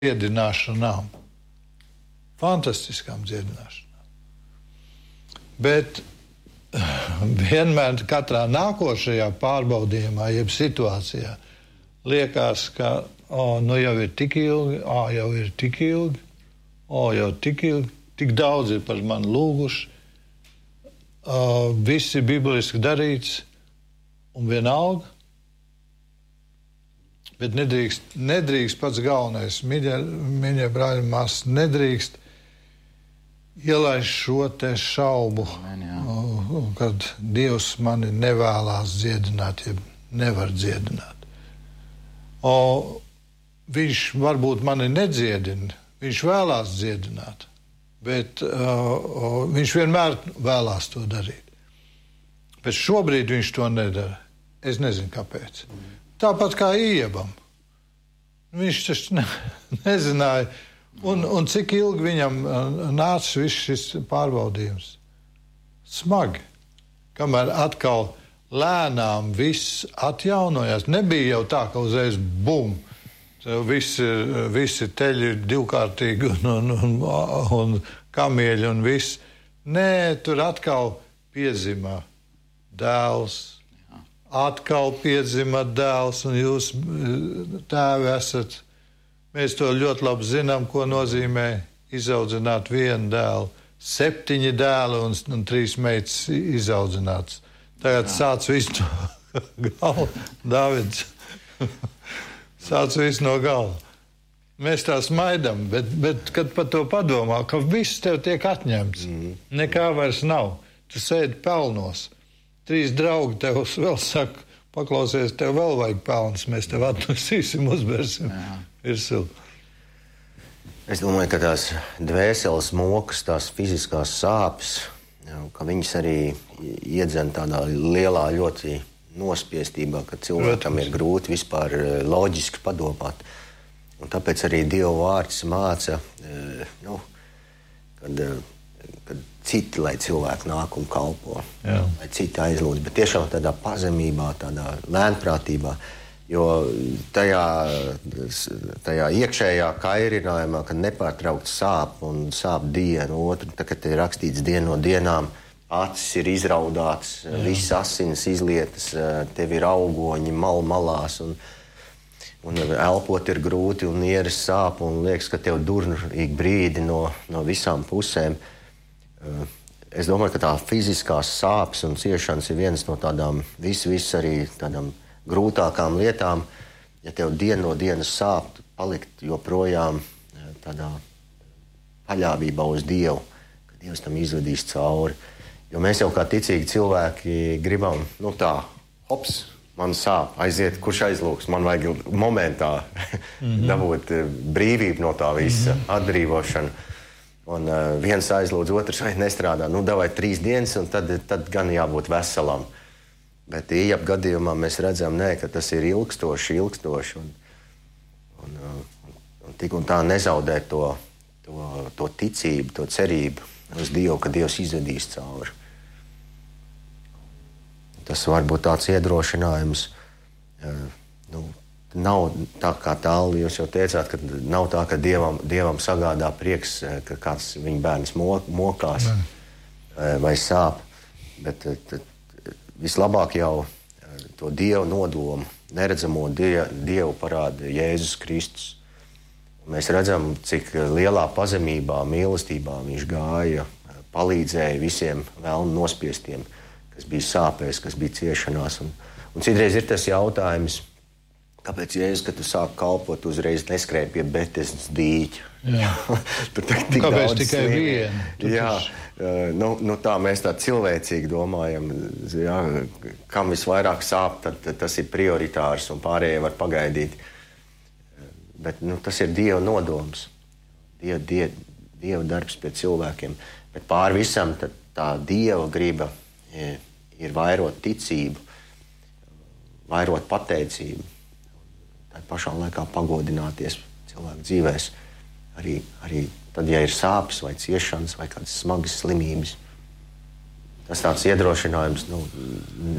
dziedināšanām. Fantastiskām dziedināšanām. Bet vienmēr katrā nākošajā pārbaudījumā, jeb situācijā, liekas, ka nu jau ir tik ilgi, jau ir tik ilgi, jau tik ilgi, tik daudz ir par mani lūguši, viss ir bibliski darīts un vienalga. Bet nedrīkst pats galvenais, mīļie brāļi, māsas, nedrīkst ielaist šo te šaubu, kad Dievs mani nevēlās dziedināt, ja nevar dziedināt. Viņš varbūt mani nedziedina, viņš vēlās dziedināt, bet viņš vienmēr vēlās to darīt. Bet šobrīd viņš to nedara. Es nezinu, kāpēc. Tāpat kā Iebam. Viņš taču nezināja, un cik ilgi viņam nāca viss šis pārbaudījums. Smagi. Kamēr atkal lēnām viss atjaunojās. Nebija jau tā, ka uzreiz bum, visi teļi ir divkārtīgi un kamieļi un viss. Nē, tur atkal piedzima dēls. Atkal piedzima dēls, un jūs, tēvi, esat. Mēs to ļoti labi zinām, ko nozīmē izaudzināt vienu dēlu. 7 dēli un 3 meitas izaudzināts. Tagad sāc visu no galva. Dāvids sāc visu no galva. Mēs tā smaidam, bet kad par to padomā, ka viss tev tiek atņemts, nekā vairs nav. Tu sēdi pelnos. 3 draugi tev vēl saka, paklausies, tev vēl vajag pelnas, mēs tev atnesīsim, uzbersim virsū. Es domāju, ka tās dvēseles mokas, tās fiziskās sāpes, ka viņas arī iedzen tādā lielā ļoti nospiestībā, ka cilvēkam ir grūti vispār loģiski padomāt. Un tāpēc arī Dieva vārds māca, kad citi, lai cilvēki nāk un kalpo, lai citi aizlūdz, bet tiešām tādā pazemībā, tādā lēnprātībā, jo tajā iekšējā kairinājumā, kad nepārtraukt sāp un sāp dienu otru, tā, kad ir rakstīts dienu no dienām, acis ir izraudāts, viss asinis izlietas, tev ir augoņi malās un elpot ir grūti un nieres sāp un liekas, ka tev dur ik brīdi no visām pusēm. Es domāju, ka tā fiziskās sāpes un ciešanas ir viens no tādām viss arī tādām grūtākām lietām. Ja tev dienu no dienas sāp, palikt joprojām tādā paļāvībā uz Dievu, ka Dievs tam izvedīs cauri. Jo mēs jau kā ticīgi cilvēki gribam, hops, man sāp, aiziet, kurš aizlūgs, man vajag momentā dabūt brīvību no tā visa, atbrīvošanu. Un viens aizlūdz, otrs nestrādā. Davai 3 dienas, un tad gan jābūt veselam. Bet Ijab gadījumā mēs redzam, ka tas ir ilgstoši. Un tik un tā nezaudēt to ticību, to cerību uz Dievu, ka Dievs izvedīs cauri. Tas var būt tāds iedrošinājums. Nav tā kā tālu, jūs jau teicāt, ka nav tā, ka Dievam sagādā prieks, ka kāds viņa bērns mokās vai sāp. Bet vislabāk jau to Dievu nodomu, neredzamo Dievu parāda Jēzus Kristus. Mēs redzam, cik lielā pazemībā, mīlestībā viņš gāja, palīdzēja visiem vēlnu nospiestiem, kas bija sāpēs, kas bija ciešanās. Un citreiz ir tas jautājums, kāpēc Jēzus, kad tu sāk kalpot, uzreiz neskrēja pie Betesdas dīķa? Tur tik kāpēc daudz tikai viena? Jā, tā mēs tā cilvēcīgi domājam, kam visvairāk sāp, tad tas ir prioritārs un pārējie var pagaidīt. Bet tas ir Dieva nodoms, Dieva darbs pie cilvēkiem. Bet pār visam tā Dieva griba ir vairot ticību, vairot pateicību. Tā pašā laikā pagodināties cilvēku dzīvēs. Arī tad, ja ir sāpes vai ciešanas vai kādas smagas slimības. Tas tāds iedrošinājums,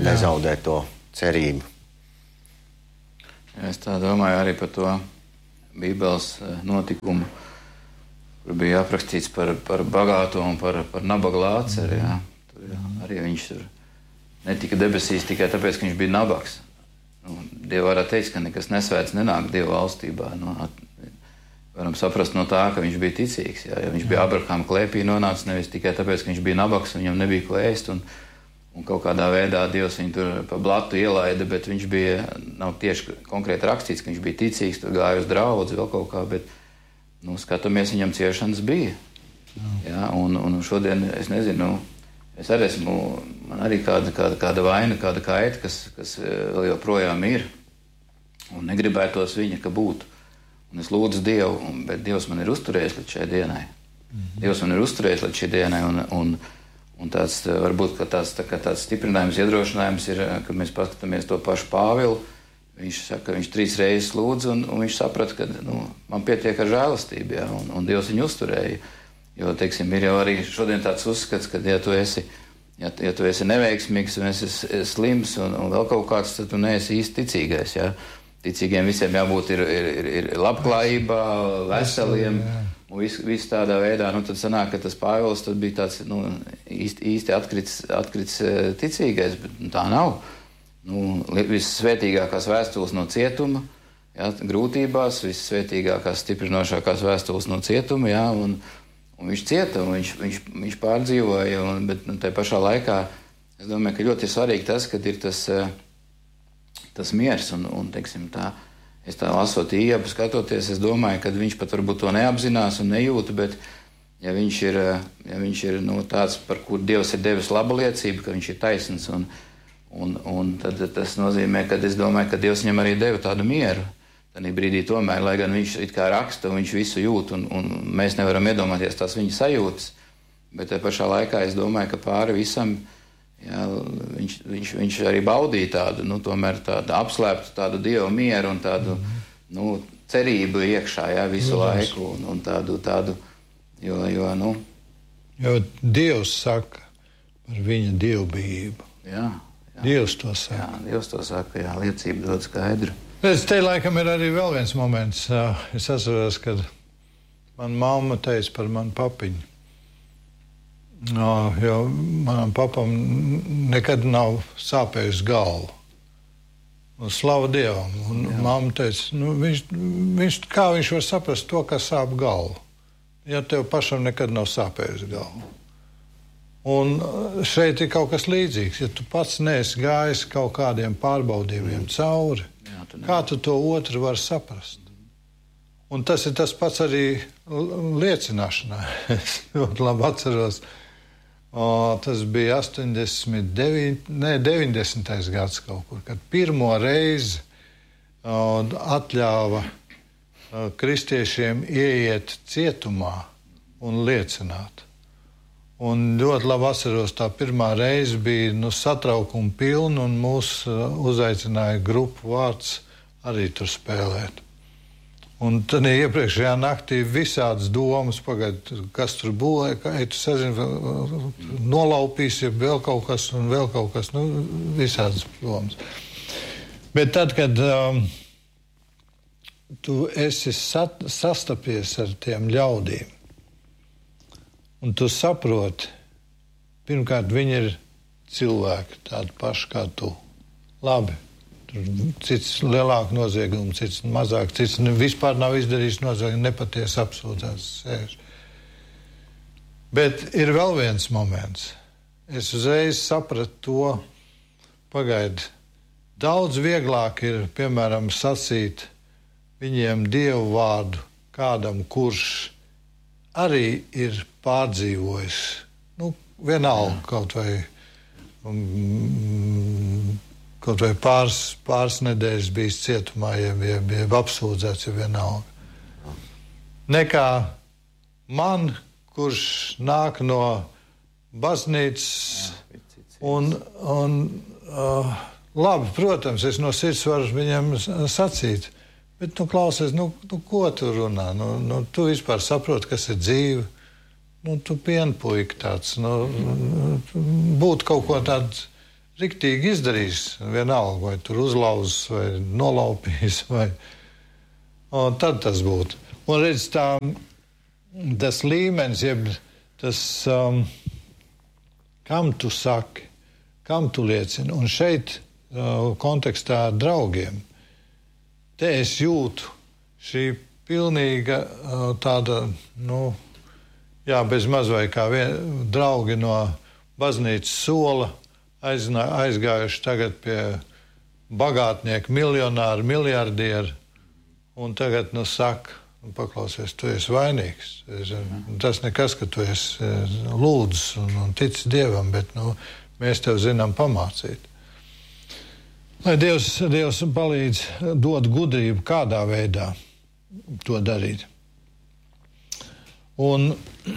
nezaudēt to cerību. Es tā domāju arī par to Bībeles notikumu, kur bija aprakstīts par bagāto un par nabaga Lāceru. Jā. Tur arī viņš tur netika debesīs tikai tāpēc, ka viņš bija nabaks. Dievu varētu teikt, ka nekas nesvēts nenāk Dieva valstībā. Varam saprast no tā, ka viņš bija ticīgs. Jā. Ja viņš bija Abrahama klēpī nonācis nevis tikai tāpēc, ka viņš bija nabaks un viņam nebija ko ēst, un kaut kādā veidā Dievs viņu tur pa blatu ielaida, bet viņš bija, nav tieši konkrēti rakstīts, ka viņš bija ticīgs, tur gāja uz draudzi, vēl kaut kā, bet, skatāmies, viņam ciešanas bija. Jā, un šodien, es nezinu, es arī esmu, man arī kāda vaina, kāda kaita, kas vēl joprojām ir, un negribētos viņa, ka būtu. Un es lūdzu Dievu, bet Dievs man ir uzturējis līdz šai dienai. Dievs man ir uzturējis līdz šai dienai, un tāds, varbūt, ka tāds stiprinājums, iedrošinājums ir, kad mēs paskatāmies to pašu Pāvilu. Viņš saka, ka viņš 3 reizes lūdz, un viņš saprata, ka man pietiek ar žēlastību, jā, un Dievs viņu uzturēja. Jo, teiksim, ir jau arī šodien tāds uzskats, ka ja tu esi neveiksmīgs un esi slims un vēl kaut kāds, tad tu neesi īsti ticīgais, jā. Ticīgiem visiem jābūt ir labklājībā, veseliem, un viss tādā veidā, tad sanāk, ka tas Pāvils tad bija tāds, īsti atkrits ticīgais, bet tā nav. Vissvētīgākās vēstules no cietuma, jā, grūtībās, vissvētīgākās stiprinošākās vēstules no cietuma, jā, un viņš cieta, un viņš pārdzīvoja, bet tajā pašā laikā, es domāju, ka ļoti ir svarīgi tas, kad ir tas miers, un teiksim tā, es tā lasot Iebu skatoties, es domāju, ka viņš pat varbūt to neapzinās un nejūta, bet ja viņš ir tāds, par kur Dievs ir devis laba liecība, ka viņš ir taisns, un tad tas nozīmē, ka es domāju, ka Dievs viņam arī deva tādu mieru. Tad brīdī tomēr, lai gan viņš it kā raksta, un viņš visu jūt, un mēs nevaram iedomāties tās viņa sajūtas, bet tajā pašā laikā es domāju, ka pāri visam, jā, viņš arī baudīja tādu, tomēr tādu apslēptu tādu Dieva mieru un tādu, cerību iekšā, jā, visu laiku, un tādu, Jo Dievs saka par viņa dievbijību. Jā. Dievs to saka. Jā, Dievs to saka, jā, liecība dod skaidru. Te laikam ir arī vēl viens moments. Es atceros, kad man mamma teica par manu papiņu. Jo manam papam nekad nav sāpējusi galva. Slava Dievam. Un mamma teica, kā viņš var saprast to, ka sāp galva, ja tev pašam nekad nav sāpējusi galva. Un šeit ir kaut kas līdzīgs. Ja tu pats neesi gājis kaut kādiem pārbaudījumiem cauri, kā tu to otru vari saprast? Un tas ir tas pats arī liecināšanā. Es ļoti labi atceros, tas bija 90. gads kaut kur, kad pirmo reizi atļāva kristiešiem ieiet cietumā un liecināt. Un ļoti labi atceros, tā pirmā reize bija satraukuma pilna, un mūs uzaicināja grupu Vārds arī tur spēlēt. Un tad iepriekšējā naktī visādas domas, kas tur būlē, ka tu sazini, nolaupīs, ja vēl kaut kas, visādas domas. Bet tad, kad tu esi sastapies ar tiem ļaudīm, un tu saproti, pirmkārt, viņi ir cilvēki, tādi paši kā tu. Labi, tur cits lielāku noziegumu, cits mazāk, cits vispār nav izdarījis noziegumu, nepatiesi apsūdzēts sēž. Bet ir vēl viens moments. Es uzreiz sapratu to, pagaidi. Daudz vieglāk ir, piemēram, sacīt viņiem Dievu vārdu kādam, kurš arī ir pārdzīvojis, vienalga kaut vai pāris nedēļas bijis cietumā, jeb apsūdzēts, ja vienalga. Nekā man, kurš nāk no baznīcas, labi, protams, es no sirds varu viņam sacīt, bet, klausies, ko tu runā? Tu vispār saproti, kas ir dzīve. Tu pienpuika tāds. Būtu kaut ko tādu riktīgi izdarījis, vienalga, vai tur uzlauzis, vai nolaupījis, vai... Un tad tas būtu. Un redz, tas līmenis, jeb tas, kam tu saki, kam tu liecini. Un šeit kontekstā ar draugiem, te es jūtu šī pilnīga tāda, bez maz vai kā draugi no baznīcas sola aizgājuši tagad pie bagātnieku, miljonāru, miljardieru, un tagad, saka, paklausies, tu esi vainīgs. Tas nekas, ka tu esi lūdzis un ticis Dievam, bet, mēs tev zinām pamācīt. Lai Dievs palīdz dot gudrību, kādā veidā to darīt. Un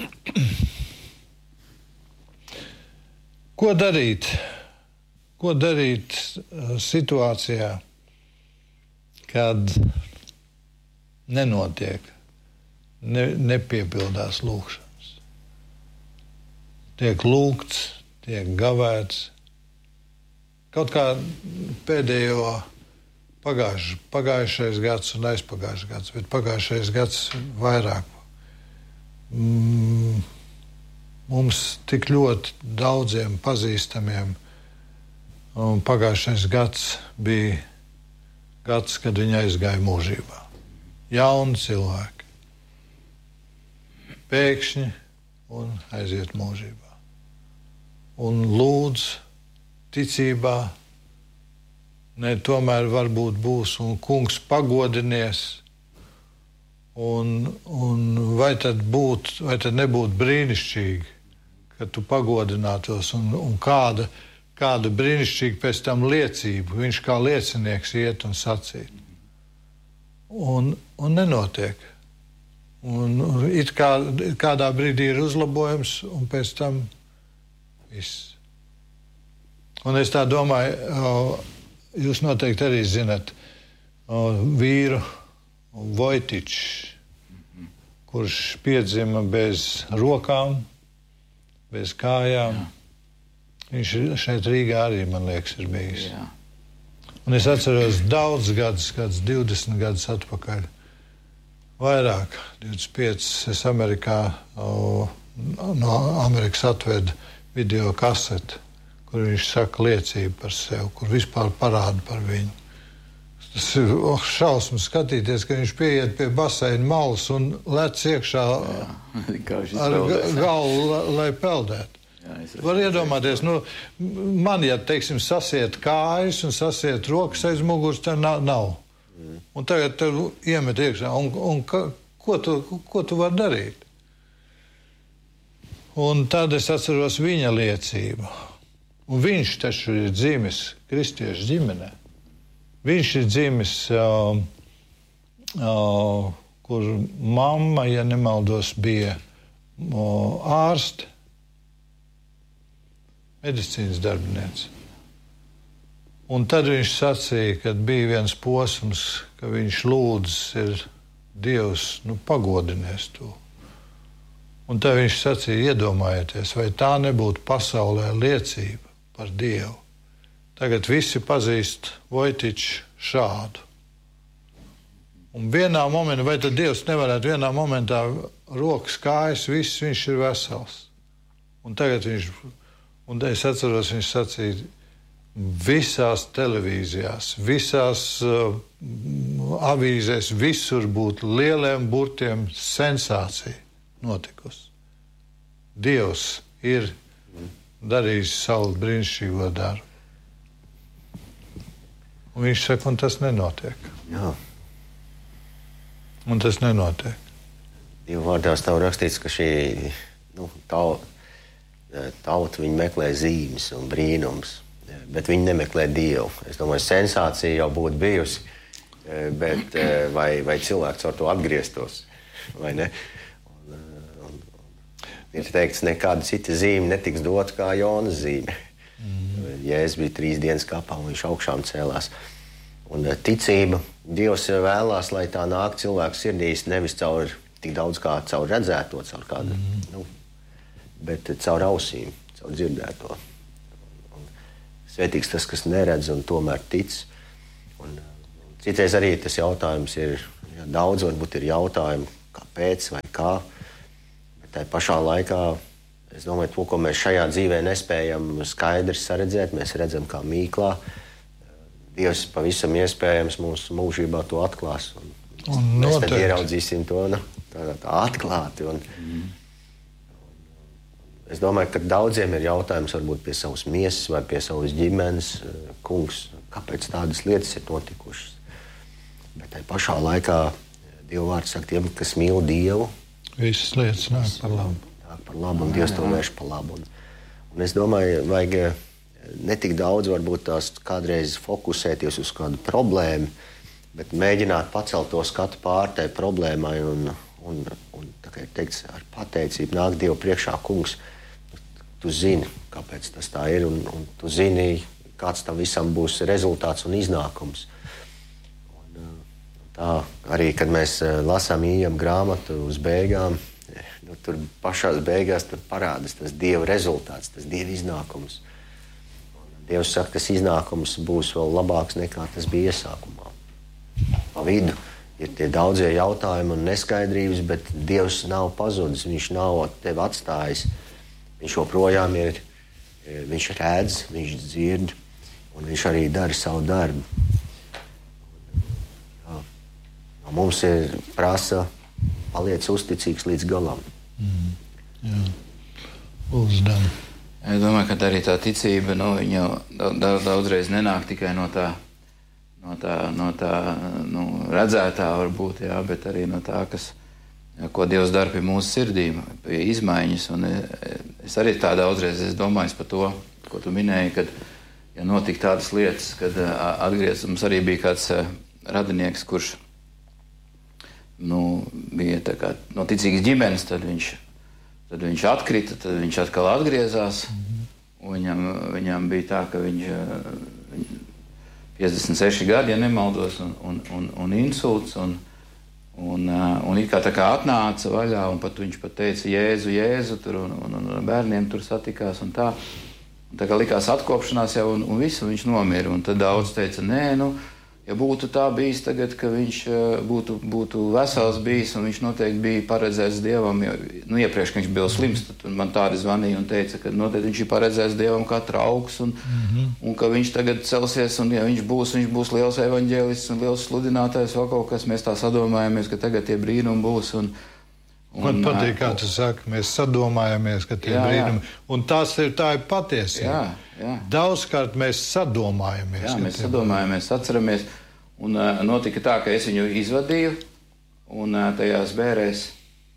ko darīt? Ko darīt situācijā, kad nenotiek, nepiepildās lūgšanas? Tiek lūgts, tiek gavēts. Kaut kā pēdējo pagājušais gads un aizpagājušais gads, bet pagājušais gads vairāk. Mums tik ļoti daudziem pazīstamiem, un pagājušais gads bija gads, kad viņi aizgāja mūžībā. Jauni cilvēki. Pēkšņi un aiziet mūžībā. Un lūdz ticībā, tomēr varbūt būs, un kungs pagodinies. Un vai tad nebūtu brīnišķīgi, ka tu pagodinātos un kāda brīnišķīga pēc tam liecība, viņš kā liecinieks iet un sacīt. Un nenotiek. Un it kā kādā brīdī ir uzlabojums, un pēc tam viss. Un es tā domāju, jūs noteikti arī zinat vīru Vojtičs, kurš piedzima bez rokām, bez kājām. Viņš šeit Rīgā arī, man liekas, ir bijis. Jā. Un es atceros daudz gadus, 20 gadus atpakaļ. Vairāk, 25, es Amerikā, no Amerikas atvedu video kaseti, kur viņš saka liecību par sevi, kur vispār parāda par viņu. Tas ir šausmas skatīties, ka viņš pieiet pie baseina malas un lec iekšā ar galvu, lai peldētu. Var iedomāties, man, ja, teiksim, sasiet kājas un sasiet rokas aiz muguras, tā nav. Un tagad tev iemet iekšā. Un ko tu vari darīt? Un tad es atceros viņa liecību. Un viņš taču ir dzimis kristiešu ģimenē. Viņš ir dzimis, kur mamma, ja nemaldos, bija ārste, medicīnas darbiniece. Un tad viņš sacīja, kad bija viens posms, ka viņš lūdzas ir Dievs, pagodinies to. Un tad viņš sacīja, iedomājieties, vai tā nebūtu pasaulē liecība par Dievu. Tagad visi pazīst Vojtiču šādu. Un vienā momentā, vai tad Dievs nevarētu vienā momentā rokas, kājas, viss viņš ir vesels. Un tagad un es atceros, viņš sacīja, visās televīzijās, visās avīzēs, visur būtu lieliem burtiem sensācija notikusi. Dievs ir darījis savu brīnišķīgo darbu. Un viņš saka, un tas nenotiek. Jā. Un tas nenotiek. Dieva vārdā stāv rakstīts, ka šī tauta viņi meklē zīmes un brīnums, bet viņi nemeklē Dievu. Es domāju, sensācija jau būtu bijusi, bet vai cilvēks ar to atgrieztos, vai ne? Ir teikts, nekāda cita zīme netiks dota kā Jonas zīme. Jēzus bija 3 dienas kapā un viņš augšām cēlās. Un ticība, Dievs vēlās, lai tā nāk cilvēku sirdīs nevis caur tik daudz kā caur redzēto, caur kādu, bet caur ausīm, caur dzirdēto. Un svētīgs tas, kas neredz un tomēr tic. Un citreiz arī tas jautājums ir, Ja daudz varbūt ir jautājumi, kāpēc vai kā, bet tai pašā laikā es domāju, to, ko mēs šajā dzīvē nespējam skaidri saredzēt, mēs redzam kā mīklā. Dievs pavisam iespējams mūsu mūžībā to atklās. Un mēs tad ieraudzīsim to tā atklāti. Es domāju, ka daudziem ir jautājums varbūt pie savas miesas vai pie savas ģimenes. Kungs, kāpēc tādas lietas ir notikušas? Bet tai pašā laikā Dieva vārds saka tiem, kas mīl Dievu. Visas lietas nāk par labu. Nāk par labu un Dievs to vērš par labu. Un es domāju, vajag ne tik daudz varbūt tās kādreiz fokusēties uz kādu problēmu, bet mēģināt pacelt to skatu pār tai problēmai un tā kā ir teikts, ar pateicību nāk Dievu priekšā, kungs, tu zini, kāpēc tas tā ir, un tu zini, kāds tam visam būs rezultāts un iznākums. Un tā arī, kad mēs lasām Ījam grāmatu uz beigām, tur pašās beigās tur parādās tas Dieva rezultāts, tas Dieva iznākums. Un Dievs saka, tas iznākums būs vēl labāks nekā tas bija iesākumā. Pa vidu ir tie daudzie jautājumi un neskaidrības, bet Dievs nav pazudis, viņš nav tevi atstājis. Viņš joprojām ir, viņš redz, viņš dzird, un viņš arī dara savu darbu. No mums ir prasa paliec uzticīgs līdz galam. Jā. Uzdam. Es domāju, ka arī tā ticība, viņa daudzreiz nenāk tikai no tā redzētā varbūt, jā, bet arī no tā, ko Dievs dara pie mūsu sirdīm, pie izmaiņas. Un es arī tā daudzreiz domāju par to, ko tu minēji, kad ja notika tādas lietas, kad mums arī bija kāds radinieks, kurš bija tā kā no ticīgas ģimenes, tad viņš atkrita, tad viņš atkal atgriezās. Viņam bija tā, ka viņš 56 gadi, ja nemaldos, un insults, un it kā tā kā atnāca vaļā, un viņš pat teica Jēzu, tur, un bērniem tur satikās, un tā. Un tā kā likās atkopšanās jau, un visu viņš nomira, un tad daudz teica, ja būtu tā bijis tagad, ka viņš būtu vesels bijis, un viņš noteikti bija paredzēts Dievam, iepriekš, ka viņš bija slims, tad man tādi zvanīja un teica, ka noteikti viņš ir paredzēts Dievam kā trauks, un ka viņš tagad celsies, un ja viņš būs liels evaņģēlists un liels sludinātājs, vēl kaut kas, mēs tā sadomājamies, ka tagad tie brīnumi būs, Man patīk, kā tu saki, mēs sadomājamies, ka tie brīnumi, un tā ir patiesība. Jā. Daudzkārt mēs sadomājamies. Jā, mēs sadomājamies, atceramies, un notika tā, ka es viņu izvadīju, un tajās bērēs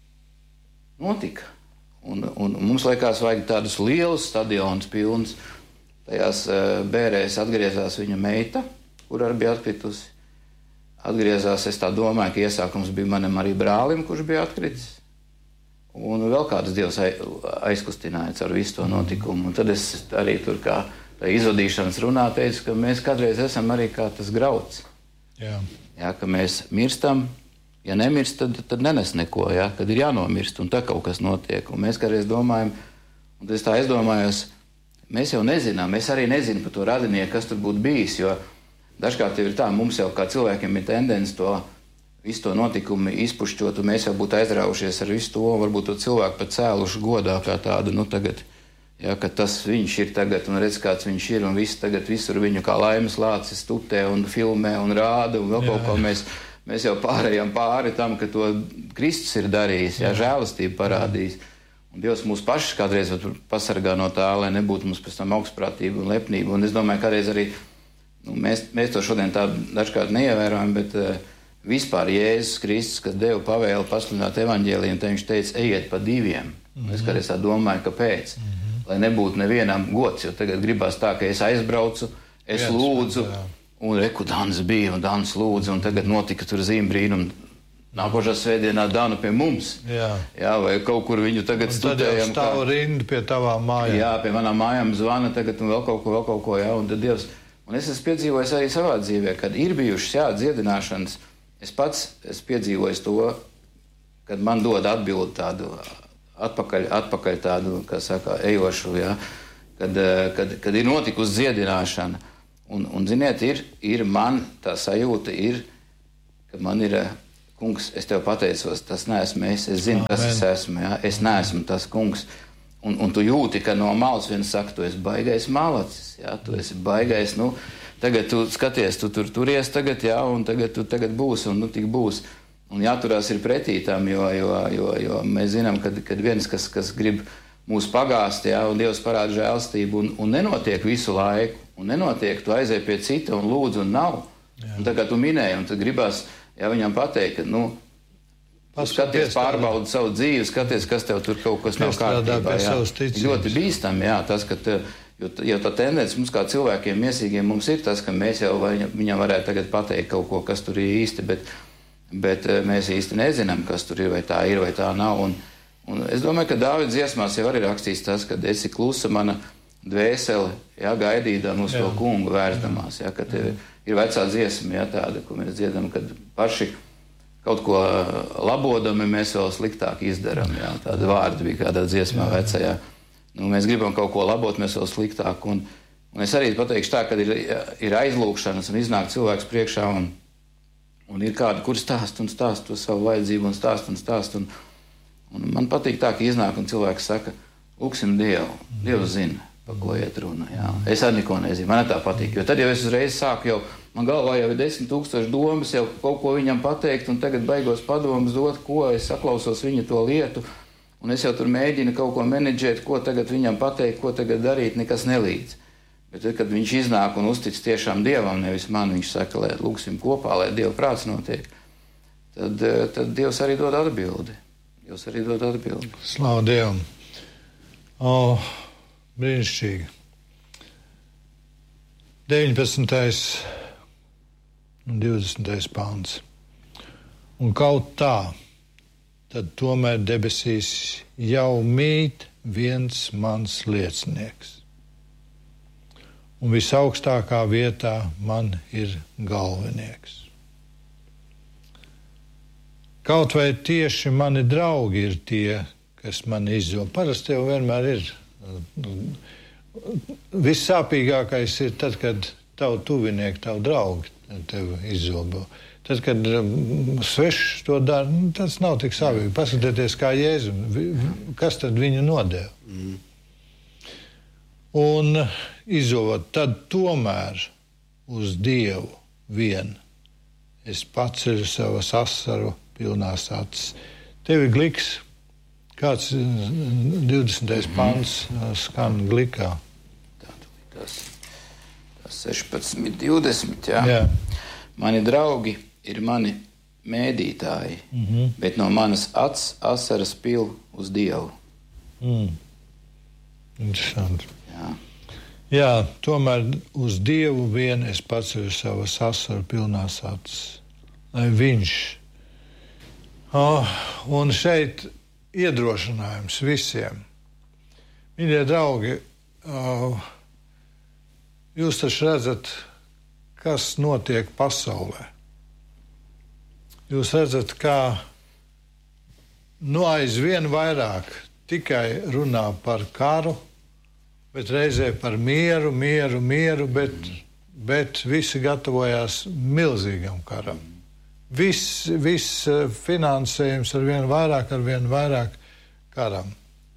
notika. Un mums liekas, vajag tādus lielus stadionus pilns. Tajās bērēs atgriezās viņa meita, kur arī bija atkritusi. Atgriezās, es tā domāju, ka iesākums bija manam arī brālim, kurš bija atkritis. Un vēl kāds Dievs aizkustināja ar visu to notikumu. Un tad es arī tur kā izvadīšanas runā teicu, ka mēs kādreiz esam arī kā tas grauds. Jā, ka mēs mirstam, ja nemirst, tad nenes neko, kad ir jānomirst, un tā kaut kas notiek. Un mēs kādreiz domājam, un es domājos, mēs jau nezinām, mēs arī nezinām par to radinieku, kas tur būtu bijis, jo dažkārt ir tā, mums jau kā cilvēkiem ir tendence visu to notikumu izpušķot, un mēs jau būtu aizraujušies ar visu to, varbūt to cilvēku pat cēluši godā kā tādu, tagad, ka tas viņš ir tagad, un redz, kāds viņš ir, un viss tagad visur viņu kā laimes lācis tutē un filmē un rāda, un vēl kaut ko mēs jau pārējām pāri tam, ka to Kristus ir darījis, žēlastību parādījis. Un Dievs mūs pašus kādreiz pasargā no tā, lai nebūtu mums pēc tam augstprātība un lepnība, un es domāju, kādreiz arī mēs to šodien tā dažkārt neievērojam, bet vispār Jēzus Kristus, kad deva pavēli pasludināt evaņģēliju, tad viņš teica, ejiet pa diviem. Es kādreiz tā domāju, kāpēc? Lai nebūtu nevienam gods, jo tagad gribās tā, ka es aizbraucu, es lūdzu, un reku Dans bija, un Dans lūdzu, un tagad notika tur zīmbrīnumi. Nākošā svētdienā Danu pie mums. Jā, vai kaut kur viņu tagad studējam. Un tad jau stāv rinda pie tavām mājām. Jā, pie manām mājām zvana tagad, un vēl kaut ko, jā, un tad Dievs. Un es esmu piedzīvojis arī savā dzīvē, kad ir bijušas, dziedināšanas. Es pats esmu piedzīvojis to, kad man dod atbildi tādu atpakaļ tādu, kā saka, ejošu, kad ir notikusi dziedināšana. Un ziniet, ir man tā sajūta, ka man ir kungs, es tev pateicos, tas neesmu es zinu, kas es esmu, ja? Es neesmu tas kungs. Un tu jūti, ka no malas viens saka, tu esi baigais malacis, ja? Tu esi baigais, nu, tagad tu skaties, tu turies tagad, ja? Un tagad būs, un nu tik būs. Un jāturās ir pretī tam, jo mēs zinām, kad viens, kas grib mūs pagāst, ja? Un Dievs parāda žēlstību, un nenotiek visu laiku, un nenotiek, tu aizēj pie cita un lūdzu, un nav. Un tā kā tu minēji, un tad gribās, ja viņam pateikt, ka, nu, skaties, pārbaudi savu dzīvi, skaties, kas tev tur kaut kas nav kārtībā. Ļoti bīstam, jā, tas, ka jo tā tendence mums kā cilvēkiem, miesīgiem, mums ir tas, ka mēs jau viņam varētu tagad pateikt kaut ko, kas tur ir īsti, bet mēs īsti nezinām, kas tur ir, vai tā nav. Un es domāju, ka Dāvida dziesmās jau arī rakstīts tas, ka esi klusa mana dvēsele, jā, gaidīdama uz to kungu vērstamās, jā, ka tev ir vecā dziesma, jā, tāda, ko mēs dziedam, kad paši kaut ko labodami mēs vēl sliktāk izdaram, jā, tāda vārda bija kādā dziesmā vecajā. Nu, mēs gribam kaut ko labot, mēs vēl sliktāk, un es arī pateikšu tā, kad ir aizlūkšanas un iznāk cilvēks priekšā, un ir kādi, kur stāst to savu vajadzību, un stāst, un man patīk tā, ka iznāk, un cilvēks saka, lūksim Dievu, Dievs zina, pa ko iet runa, jā. Es arī neko nezinu, man tā patīk, jo tad jau es uzreiz sāku jau, man galvā jau ir 10,000 domas, jau kaut ko viņam pateikt, un tagad baigos padomus dot, ko es saklausos viņa to lietu, un es jau tur mēģinu kaut ko menedžēt, ko tagad viņam pateikt, ko tagad darīt, nekas nelīdz. Bet tad, kad viņš iznāk un uztic tiešām Dievam, nevis man, viņš saka, lai lūksim kopā, lai Dieva prāts notiek, tad Dievs arī dod atbildi. Slavu Dievam. Brīnišķīgi. 19. un 20. pāns. Un kaut tā, tad tomēr debesīs jau mīt viens mans liecinieks. Un visaugstākā vietā man ir galvenieks. Kaut vai tieši mani draugi ir tie, kas mani izzoba. Parasti jau vienmēr ir. Vissāpīgākais ir tad, kad tavu tuvinieki, tavu draugi tevi izzobo. Tad, kad svešs to dara, tas nav tik savīgi. Paskatieties, kā Jēzu, kas tad viņu nodeva. Un izzobot, tad tomēr uz Dievu vien es paceļu savas asaru pilnās acis. Tev ir gliks. Kāds 20. pants skan glikā? Tas 16, 20, jā. Mani draugi ir mani mēdītāji, bet no manas asaras pil uz Dievu. Interesanti. Jā, tomēr uz Dievu vien es paceļu savas asaru pilnās acis. Lai viņš. Un šeit iedrošinājums visiem. Mīļie draugi, jūs taču redzat, kas notiek pasaulē. Jūs redzat, kā aizvien vairāk tikai runā par karu, bet reizē par mieru, bet visi gatavojās milzīgam karam. Viss finansējums ar vien vairāk karam.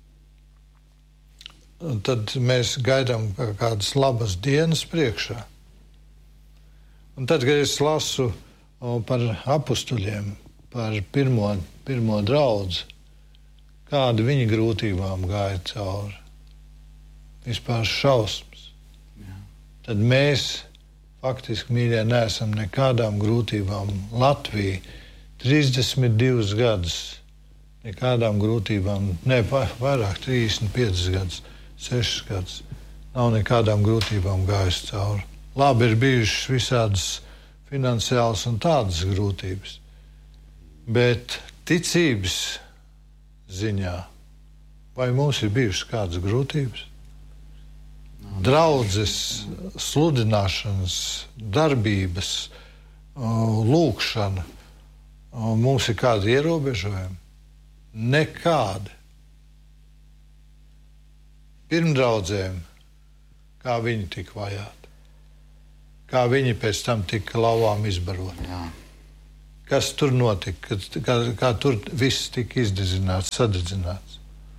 Un tad mēs gaidām kādas labas dienas priekšā. Un tad, kad es lasu par apustuļiem, par pirmo draudzi, kādi viņi grūtībām gāja cauri, vispār šausmas, tad mēs faktiski, mīļie, neesam nekādām grūtībām. Latvija 32 gadus nekādām grūtībām, vairāk 35 gadus, 6 gadus, nav nekādām grūtībām gājis cauri. Labi, ir bijušas visādas finansiālas un tādas grūtības, bet ticības ziņā, vai mums ir bijušas kādas grūtības? Draudzes, sludināšanas, darbības, lūkšana, mums ir kādi ierobežojumi? Nekādi. Pirmdraudzēm, kā viņi tika vajāti, kā viņi pēc tam tika lauvām izbaroti, kas tur notika, kā tur viss tika izdedzināts, sadedzināts.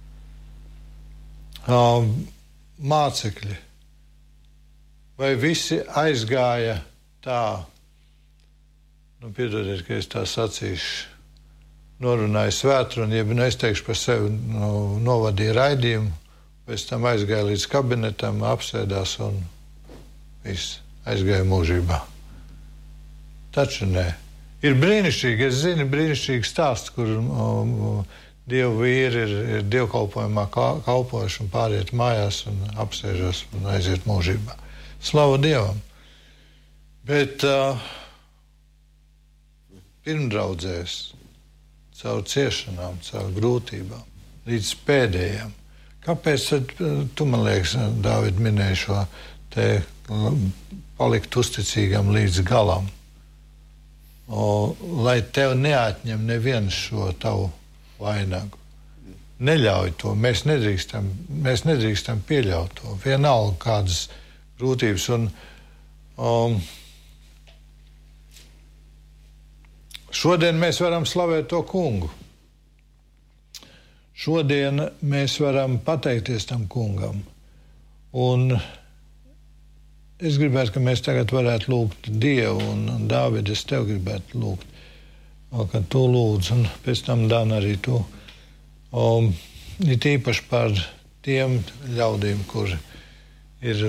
Mācekļi. Vai visi aizgāja tā, piedodiet, ka es tā sacīšu, norunāju svētrunu, jeb es teikšu par sevi, novadīju raidījumu, pēc tam aizgāja līdz kabinetam, apsēdās un viss aizgāja mūžībā. Taču nē. Ir brīnišķīgi, es zinu, brīnišķīgi stāsts, kur Dievu vīri ir dievkalpojumā kalpojuši un pāriet mājās un apsēžas un aiziet mūžībā. Slavu Dievam! Bet pirmdraudzēs, caur ciešanām, caur grūtībām, līdz pēdējām. Kāpēc tad tu, man liekas, Dāvid, minēji šo te palikt uzticīgam līdz galam? Lai tev neatņem neviens šo tavu vainagu. Neļauj to, mēs nedrīkstam pieļaut to. Vienalga kādas grūtības. Un šodien mēs varam slavēt to kungu. Šodien mēs varam pateikties tam kungam. Un es gribētu, ka mēs tagad varētu lūgt Dievu, un Dāvid, es tev gribētu lūgt, ka tu lūdz, un pēc tam, Dana, arī tu. Ir īpaši par tiem ļaudīm, kuri ir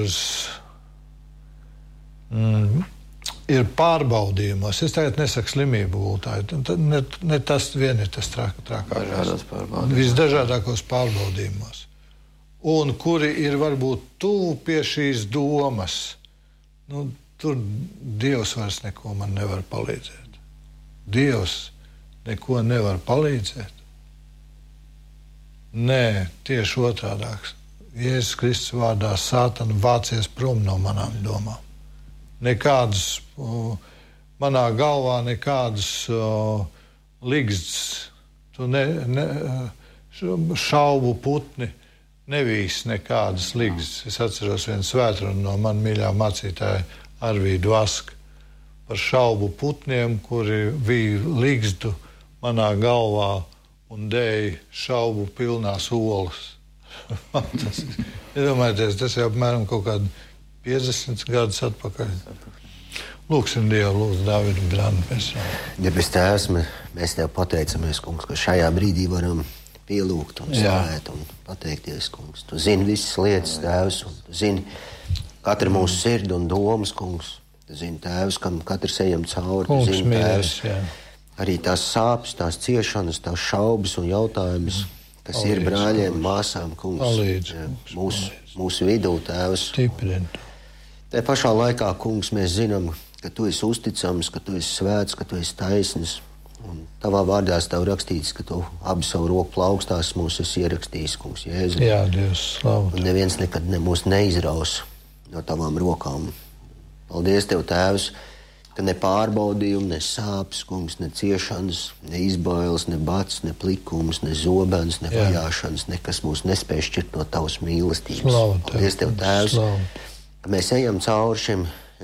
ir pārbaudījumos. Es tagad nesaku slimību gultāju. Ne tas vien ir tas trakākais. Visdažādākos pārbaudījumos. Un kuri ir varbūt tuvu pie šīs domas. Tur Dievs vairs neko man nevar palīdzēt. Dievs neko nevar palīdzēt. Nē, tieši otrādāks. Jēzus Kristus vārdā Sātana vācies prom no manām domām. Nekādas manā galvā, nekādas ligzdas, šaubu putni nevīs nekādas ligzdas. Es atceros vienu svētrunu no man mīļā mācītāja Arvīdu Vasku par šaubu putniem, kuri bija ligzdu manā galvā un dēja šaubu pilnās olas. Iedomājieties, tas jau apmēram kaut kādu 50 gadus atpakaļ. Lūksim Dievu, lūdzu Dāvidu Brānu pēc tam. Debes Tēvs, mēs Tev pateicamies, kungs, ka šajā brīdī varam pielūgt un slavēt un pateikties, kungs. Tu zini visas lietas, Tēvs, un tu zini katru mūsu sirdi un domas, kungs. Tu zini, Tēvs, kam katrs ejam cauri. Kungs, tu zini, mīļais, Tēvs, arī tās sāpes, tās ciešanas, tās šaubas un jautājumus, kas palīdz, ir brāļiem, māsām, kungs. Palīdz, mūsu vidū, Tēvs. Stiprini. Te pašā laikā, kungs, mēs zinām, ka Tu esi uzticams, ka Tu esi svēts, ka Tu esi taisns. Un Tavā vārdā Tev rakstīts, ka Tu abi savu roku plaukstās mūs esi ierakstījis, kungs, Jēzu. Jā, Dievs, slavu. Un neviens nekad mūs neizraus no Tavām rokām. Paldies Tev, Tēvs, ka ne pārbaudījumi, ne sāpes, kungs, ne ciešanas, ne izbailes, ne bats, ne plikums, ne zobens, ne vajāšanas, nekas mūs nespēj šķirt no Tavas mīlestības. Slavu Tev. Paldies Tev, Tēvs, slavu. Ka mēs ejam cauri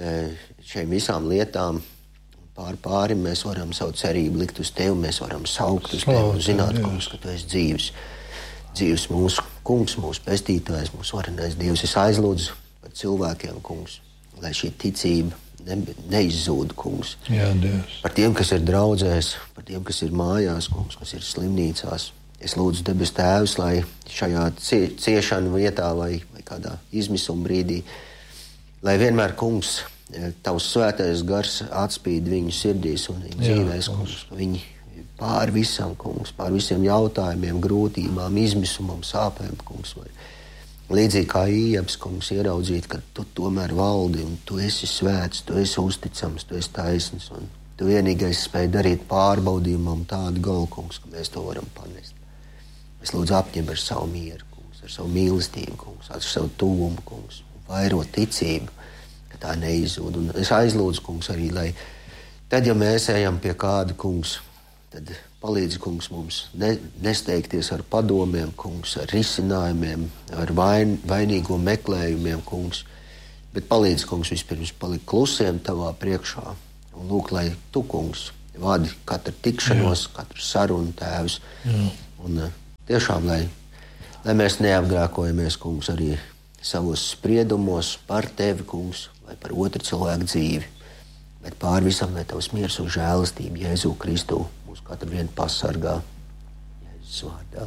šiem visām lietām. Pāri mēs varam savu cerību likt uz Tevi, mēs varam saukt uz Tevi un zināt, kungs, ka Tu esi dzīves. Dzīves mūsu kungs, mūsu pestītājs, mūsu varenais Dievs. Es aizlūdzu par cilvēkiem, kungs, lai šī ticība neizzūd, kungs. Jā, Dievs. Par tiem, kas ir draudzēs, par tiem, kas ir mājās, kungs, kas ir slimnīcās. Es lūdzu debes Tēvs, lai šajā ciešanu vietā vai kādā izmisuma brīdī, lai vienmēr, kungs, Tavs svētais gars atspīd viņu sirdīs un viņu dzīvēs, kungs. Viņi pāri visam, kungs, pāri visiem jautājumiem, grūtībām, izmisumam, sāpēm, kungs, vai līdzīgi kā Ījabs, kungs, ieraudzīt, ka Tu tomēr valdi un Tu esi svēts, Tu esi uzticams, Tu esi taisns un Tu vienīgais spēj darīt pārbaudījumam tādu galu, kungs, ka mēs to varam panest. Es lūdzu apņem ar savu mieru, kungs, ar savu mīlestību, kungs, ar savu tuvumu, kungs, vairot ticību, ka tā neizzūd. Un es aizlūdzu, kungs, arī, lai tad, ja mēs ejam pie kāda, kungs, tad palīdz, kungs, mums nesteigties ar padomiem, kungs, ar risinājumiem, ar vainīgo meklējumiem, kungs, bet palīdz, kungs, vispirms palikt klusiem Tavā priekšā un lūk, lai Tu, kungs, vadi katru tikšanos, katru sarunu, Tēvs. Un tiešām, lai mēs neapgrēkojamies, kungs, arī savos spriedumos par tevi, kungs, vai par otru cilvēku dzīvi, bet pār visam, lai tavs miers un žēlastība Jēzu Kristu mūs katru vienu pasargā. Jēzus vārdā.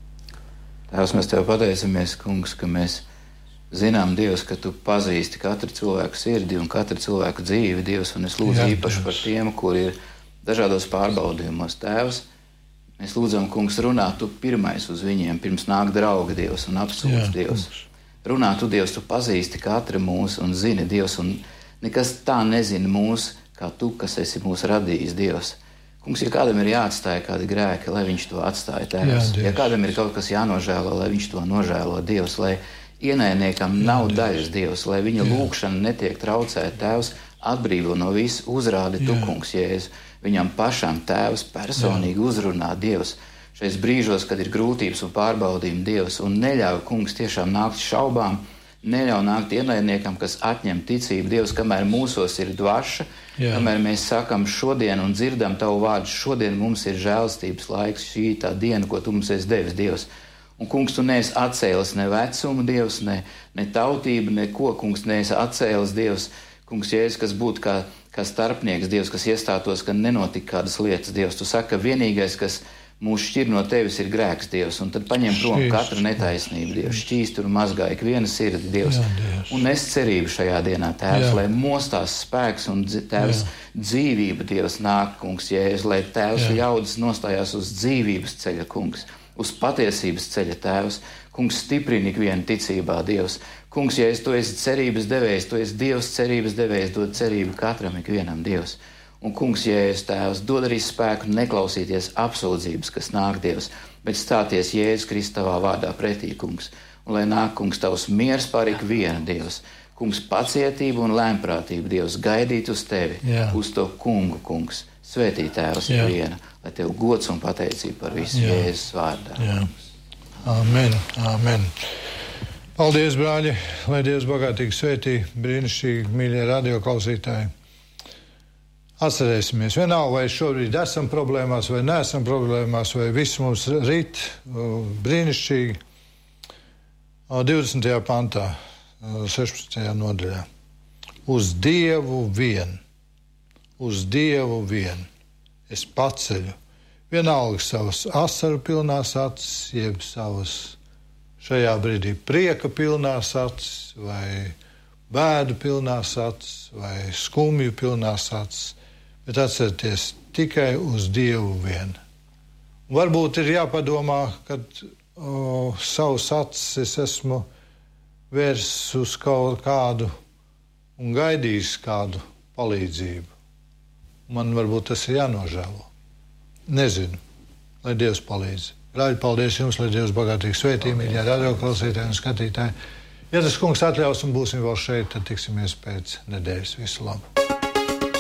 Tēvs, mēs Tev pateicamies, kungs, ka mēs zinām, Dievs, ka Tu pazīsti katru cilvēku sirdi un katru cilvēku dzīvi, Dievs, un es lūdzu īpaši par tiem, kuri ir dažādos pārbaudījumos. Tēvs, mēs lūdzam, kungs, runā Tu pirmais uz viņiem, pirms nāk draugi, Dievs, un apsūdz, Dievs. Runā Tu, Dievs, Tu pazīsti katru mūsu un zini, Dievs, un nekas tā nezina mūs, kā Tu, kas esi mūs radījis, Dievs. Kungs, ja kādam ir jāatstāja kādi grēki, lai viņš to atstāja, Tēvs. Ja kādam ir kaut kas jānožēlo, lai viņš to nožēlo, Dievs, lai ienaidniekam nav daļas, Dievs, lai viņa lūkšana netiek traucēta, Tēvs, atbrīvo no visu, uzrādi Tu, kungs, Jēzu. Viņam pašam, Tēvs, personīgi uzrunā, Dievs, šais brīžos, kad ir grūtības un pārbaudījumi, Dievs, un neļauj, kungs, tiešām nākt šaubām, neļauj nākt ienaidniekam, kas atņem ticību, Dievs, kamēr mūsos ir dvaša, kamēr mēs sakam šodien un dzirdam Tavu vārdu, šodien mums ir žēlstības laiks, šī tā diena, ko Tu mums esi devis, Dievs. Un, kungs, Tu neesi atcēlis ne vecumu, Dievs, ne tautību, neko, kungs, neesi atcēlis, Dievs, kungs, Jēzus, kas būtu kā starpnieks, Dievs, kas iestātos, ka nenotika kādas lietas, Dievs. Tu saki, ka vienīgais, kas mūs šķir no Tevis, ir grēks, Dievs, un tad paņem prom katru netaisnību, Dievs, šķīst un mazgā ikviena sirdi, Dievs, un es cerību šajā dienā, Tēvs, lai mostās spēks un Tēvs dzīvība, Dievs, nāk, kungs, Jēzus, lai Tēvs ļaudis nostājās uz dzīvības ceļa, kungs, uz patiesības ceļa, Tēvs, kungs, stiprini ikvienu ticībā, Dievs, kungs, Jēzus, Tu esi cerības devējs, Tu esi Dievs cerības devējs, dod cerību katram ikvienam, Dievs. Un, kungs, Jēzus, Tēvs, dod arī spēku neklausīties apsūdzības, kas nāk, Dievs, bet stāties Jēzus Kristus Tavā vārdā pretī, kungs. Un lai nāk, kungs, Tavs miers pār ikvienu, Dievs. Kungs, pacietību un lēmprātību, Dievs, gaidīt uz Tevi, uz to kungu, kungs. Svētī, Tēvs, ikviena, lai Tev gods un pateicība par visu Jēzus vārdā. Amen, amen. Paldies, brāļi, lai Dievs bagātīgi svētī, brīnišķīgi, mīļie radioklausītāji. Atcerēsimies, vienalga, vai šobrīd esam problēmās, vai neesam problēmās, vai viss mums rīt brīnišķīgi. 20. pantā, 16. nodaļā. Uz Dievu vien, es paceļu. Vienalga savas asaru pilnās acis, jeb savas šajā brīdī prieka pilnās acis, vai bēdu pilnās acis, vai skumju pilnās acis. Bet atcerieties tikai uz Dievu vien. Varbūt ir jāpadomā, kad savus acis es esmu vērsis uz kaut kādu un gaidījis kādu palīdzību. Man varbūt tas ir jānožēlo. Nezinu, lai Dievs palīdz. Brāļi, paldies jums, lai Dievs bagātīgi svētī, mīļie radioklausītāji un skatītāji. Ja tas kungs atļaus un būsim vēl šeit, tad tiksimies pēc nedēļas. Visu labu!